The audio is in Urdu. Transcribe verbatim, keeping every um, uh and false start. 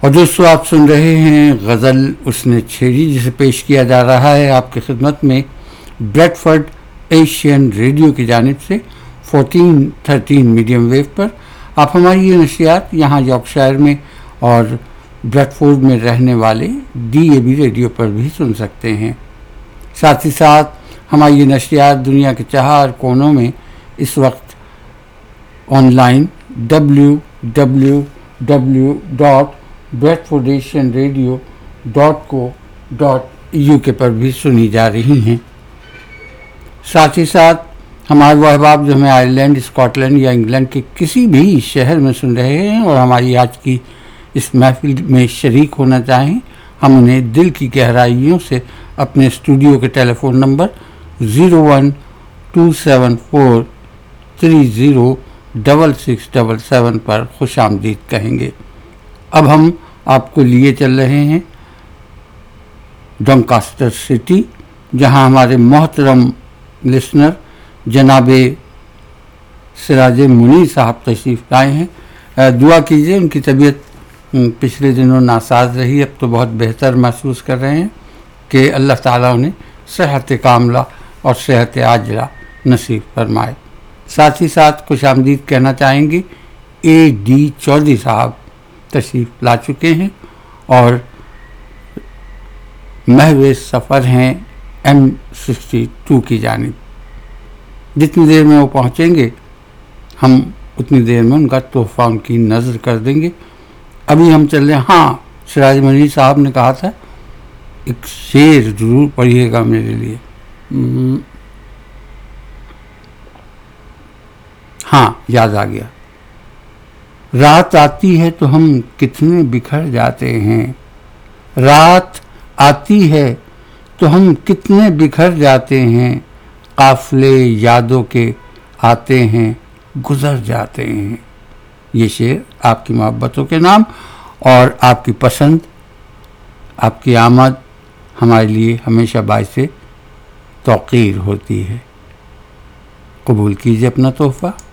اور دوستو آپ سن رہے ہیں غزل اس نے چھیڑی، جسے پیش کیا جا رہا ہے آپ کی خدمت میں بریڈ فورڈ ایشین ریڈیو کی جانب سے فورٹین تھرٹین میڈیم ویو پر۔ آپ ہماری یہ نشریات یہاں یارکشائر میں اور بریڈ فورڈ میں رہنے والے ڈی اے بی ریڈیو پر بھی سن سکتے ہیں۔ ساتھ ہی ساتھ ہماری یہ نشریات دنیا کے چار کونوں میں اس وقت on line W W W dot bread Ford Asian radio dot کو ڈاٹ یو کے پر بھی سنی جا رہی ہیں۔ ساتھ ہی ساتھ ہمارے وہ احباب جو ہمیں آئرلینڈ، اسکاٹ لینڈ یا انگلینڈ کے کسی بھی شہر میں سن رہے ہیں اور ہماری آج کی اس محفل میں شریک ہونا چاہیں، ہم انہیں دل کی گہرائیوں سے اپنے اسٹوڈیو کے ٹیلی phone number zero one to seven four three zero double six double seven پر خوش آمدید کہیں گے۔ اب ہم آپ کو لیے چل رہے ہیں ڈانکاسٹر سٹی، جہاں ہمارے محترم لسنر جناب سراج منیر صاحب تشریف لائے ہیں۔ دعا کیجئے، ان کی طبیعت پچھلے دنوں ناساز رہی، اب تو بہت بہتر محسوس کر رہے ہیں کہ اللہ تعالیٰ انہیں صحت کاملہ اور صحت عاجلہ نصیب فرمائے۔ ساتھ ہی ساتھ خوش آمدید کہنا چاہیں گے اے ڈی چودھری صاحب تشریف لا چکے ہیں اور محو سفر ہیں ایم سکسٹی ٹو کی جانب۔ جتنی دیر میں وہ پہنچیں گے ہم اتنی دیر میں ان کا تحفہ ان کی نظر کر دیں گے۔ ابھی ہم چل رہے ہیں، ہاں سراج منیر صاحب نے کہا تھا ایک شعر ضرور پڑھیے گا میرے لیے۔ ہاں یاد آ گیا۔ رات آتی ہے تو ہم کتنے بکھر جاتے ہیں، رات آتی ہے تو ہم کتنے بکھر جاتے ہیں، قافلے یادوں کے آتے ہیں گزر جاتے ہیں۔ یہ شعر آپ کی محبتوں کے نام اور آپ کی پسند، آپ کی آمد ہمارے لیے ہمیشہ باعث توقیر ہوتی ہے۔ قبول کیجیے اپنا تحفہ۔